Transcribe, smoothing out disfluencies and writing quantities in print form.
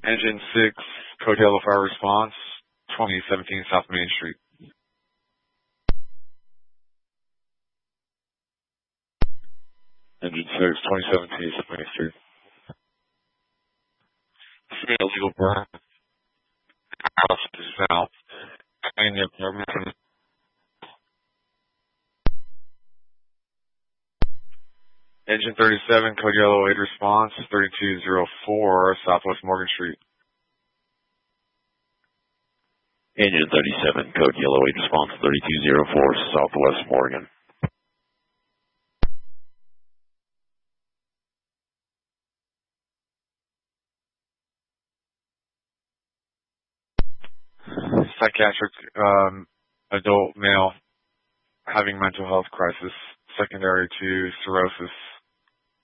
Engine 6, code yellow fire response, 2017 South Main Street. Engine 6, 2017 South Main Street. Illegal burn. House is south. In the apartment. Engine 37, code yellow 8 response, 3204 Southwest Morgan Street. Engine 37, code yellow 8 response, 3204 Southwest Morgan. Psychiatric adult male having mental health crisis secondary to cirrhosis.